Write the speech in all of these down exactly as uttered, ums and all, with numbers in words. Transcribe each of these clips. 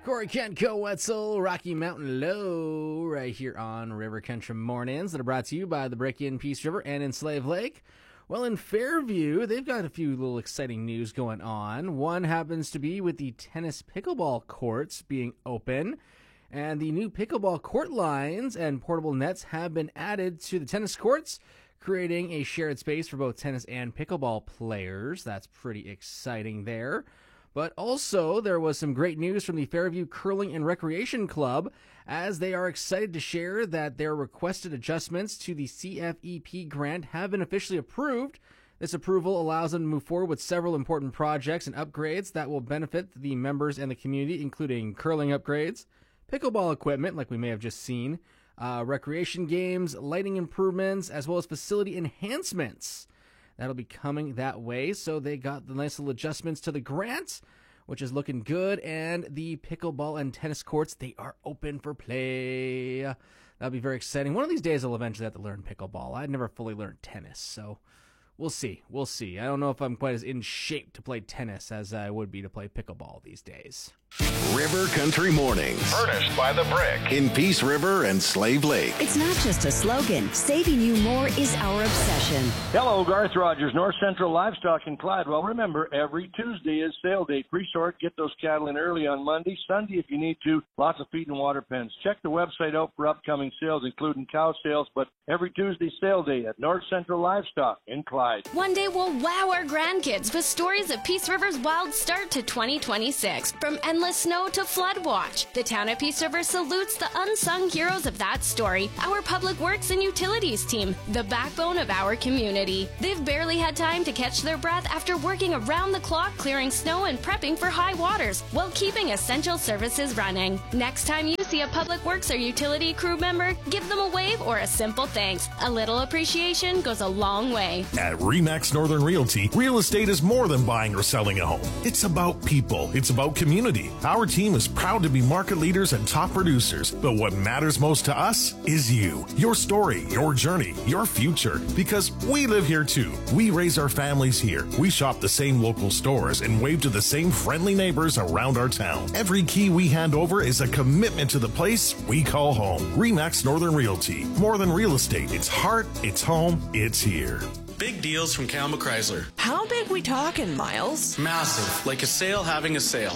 Corey Kent, Co-Wetzel, Rocky Mountain Low, right here on River Country Mornings that are brought to you by the Brick in Peace River and in Slave Lake. Well, in Fairview, they've got a few little exciting news going on. One happens to be with the tennis pickleball courts being open, and the new pickleball court lines and portable nets have been added to the tennis courts, creating a shared space for both tennis and pickleball players. That's pretty exciting there. But also, there was some great news from the Fairview Curling and Recreation Club, as they are excited to share that their requested adjustments to the C F E P grant have been officially approved. This approval allows them to move forward with several important projects and upgrades that will benefit the members and the community, including curling upgrades, pickleball equipment, like we may have just seen, uh, recreation games, lighting improvements, as well as facility enhancements. That'll be coming that way. So they got the nice little adjustments to the grant, which is looking good. And the pickleball and tennis courts, they are open for play. That'll be very exciting. One of these days I'll eventually have to learn pickleball. I'd never fully learned tennis, so we'll see. We'll see. I don't know if I'm quite as in shape to play tennis as I would be to play pickleball these days. River Country Mornings. Furnished by The Brick. In Peace River and Slave Lake. It's not just a slogan. Saving you more is our obsession. Hello, Garth Rogers, North Central Livestock in Clyde. Well, remember, every Tuesday is sale day. Pre-sort, get those cattle in early on Monday. Sunday, if you need to, lots of feed and water pens. Check the website out for upcoming sales, including cow sales, but every Tuesday sale day at North Central Livestock in Clyde. One day we'll wow our grandkids with stories of Peace River's wild start to twenty twenty-six. From endless snow to flood watch, the town of Peace River salutes the unsung heroes of that story, our Public Works and Utilities team, the backbone of our community. They've barely had time to catch their breath after working around the clock clearing snow and prepping for high waters while keeping essential services running. Next time you see a Public Works or utility crew member, give them a wave or a simple thanks. A little appreciation goes a long way. At RE/MAX Northern Realty, real estate is more than buying or selling a home. It's about people. It's about community. Our team is proud to be market leaders and top producers, but what matters most to us is you, your story, your journey, your future, because we live here too. We raise our families here. We shop the same local stores and wave to the same friendly neighbors around our town. Every key we hand over is a commitment to the place we call home. RE/MAX Northern Realty. More than real estate. It's heart, it's home, it's here. Big deals from Campbell Chrysler. How big we talking, Miles? Massive, like a sale having a sale.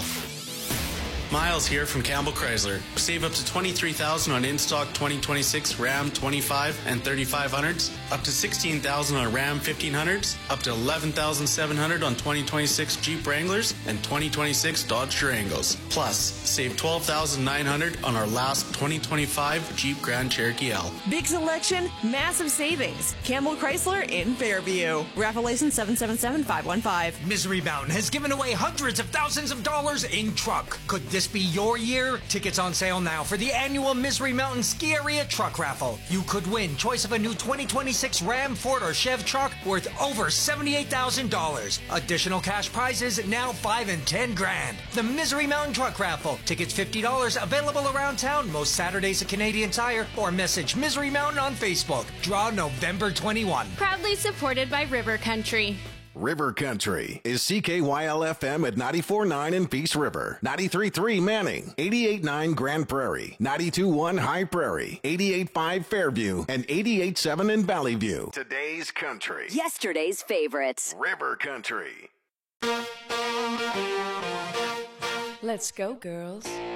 Miles here from Campbell Chrysler. Save up to twenty-three thousand dollars on in-stock twenty twenty-six Ram twenty-five and thirty-five hundreds, up to sixteen thousand dollars on Ram fifteen hundreds, up to eleven thousand seven hundred dollars on twenty twenty-six Jeep Wranglers and twenty twenty-six Dodge Durangos. Plus, save twelve thousand nine hundred dollars on our last twenty twenty-five Jeep Grand Cherokee L. Big selection, massive savings. Campbell Chrysler in Fairview. Raffle license seven seven seven five one five. Misery Mountain has given away hundreds of thousands of dollars in truck. Could this be your year? Tickets on sale now for the annual Misery Mountain Ski Area Truck Raffle. You could win choice of a new twenty twenty-six Ram, Ford, or Chev truck worth over seventy-eight thousand dollars. Additional cash prizes now five and ten grand. The Misery Mountain Truck Raffle. Tickets fifty dollars, available around town most Saturdays at Canadian Tire, or message Misery Mountain on Facebook. Draw November twenty-first. Proudly supported by River Country. River Country is C K Y L F M at ninety-four point nine in Peace River, ninety-three point three Manning, eighty-eight point nine Grand Prairie, ninety-two point one High Prairie, eighty-eight point five Fairview, and eighty-eight point seven in Valley View. Today's country. Yesterday's favorites. River Country. Let's go, girls.